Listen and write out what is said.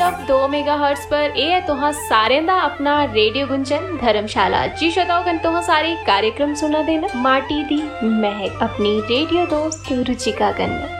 101.2 megahertz पर ए है तुहां सारें दा अपना रेडियो गुंजन धर्मशाला। जी श्रोताओ कन तुहां सारी कार्यक्रम सुना देना माटी दी महक अपनी रेडियो दोस्त रुचिका कन्नै।